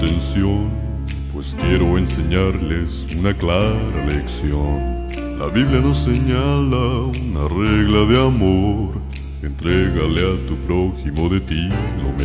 Atención, pues quiero enseñarles una clara lección. La Biblia nos señala una regla de amor: entrégale a tu prójimo de ti lo